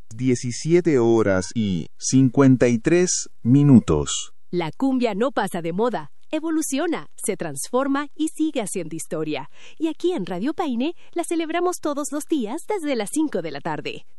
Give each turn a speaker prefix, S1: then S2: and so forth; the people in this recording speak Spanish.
S1: 17 horas y 53 minutos.
S2: La cumbia no pasa de moda, evoluciona, se transforma y sigue haciendo historia. Y aquí en Radio Paine la celebramos todos los días desde las 5 de la tarde.